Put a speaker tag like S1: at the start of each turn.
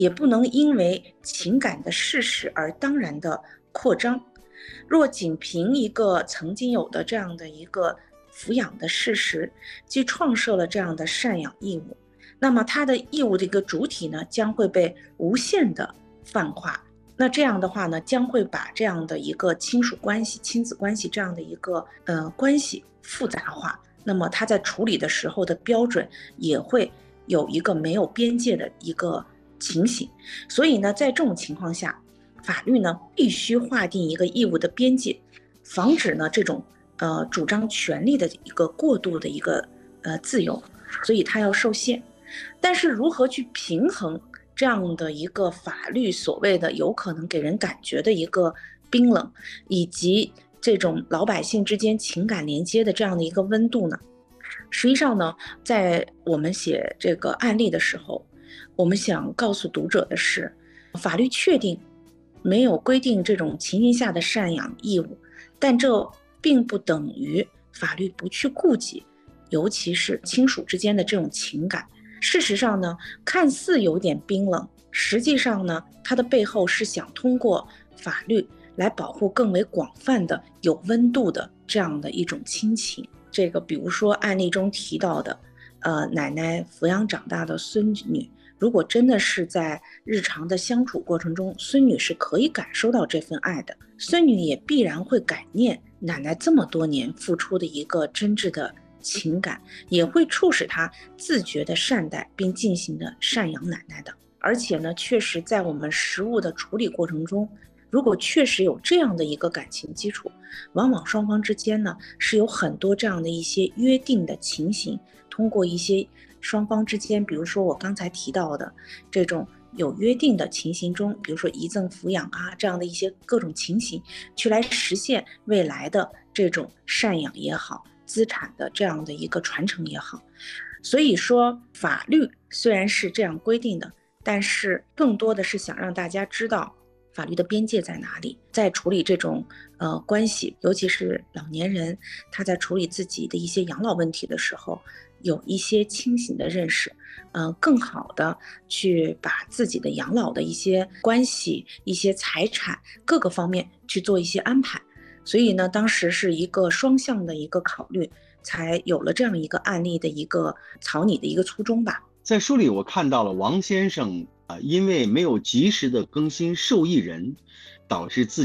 S1: 也不能因为情感的事实而当然的扩张。若仅凭一个曾经有的这样的一个抚养的事实，即创设了这样的赡养义务，那么它的义务的一个主体呢，将会被无限的泛化。那这样的话呢，将会把这样的一个亲属关系、亲子关系这样的一个关系复杂化。那么它在处理的时候的标准也会有一个没有边界的一个情形。所以呢，在这种情况下，法律呢必须划定一个义务的边界，防止呢这种主张权利的一个过度的一个自由，所以它要受限。但是如何去平衡这样的一个法律所谓的有可能给人感觉的一个冰冷，以及这种老百姓之间情感连接的这样的一个温度呢？实际上呢，在我们写这个案例的时候，我们想告诉读者的是，法律确定没有规定这种情形下的赡养义务，但这并不等于法律不去顾及，尤其是亲属之间的这种情感。事实上呢，看似有点冰冷，实际上呢，它的背后是想通过法律来保护更为广泛的有温度的这样的一种亲情。这个比如说案例中提到的，奶奶抚养长大的孙女，如果真的是在日常的相处过程中，孙女是可以感受到这份爱的，孙女也必然会感念奶奶这么多年付出的一个真挚的情感，也会促使她自觉的善待并进行的赡养奶奶的。而且呢，确实在我们实务的处理过程中，如果确实有这样的一个感情基础，往往双方之间呢是有很多这样的一些约定的情形，通过一些双方之间，比如说我刚才提到的这种有约定的情形中，比如说遗赠抚养啊这样的一些各种情形，去来实现未来的这种赡养也好，资产的这样的一个传承也好。所以说法律虽然是这样规定的，但是更多的是想让大家知道法律的边界在哪里，在处理这种关系，尤其是老年人他在处理自己的一些养老问题的时候，有一些清醒的认识，更好的去把自己的养老的一些关系、一些财产各个方面去做一些安排。所以呢，当时是一个双向的一个考虑，才有了这样一个案例的一个草拟的一个初衷吧。
S2: 在书里我看到了王先生因为没有及时的更新受益人，导致自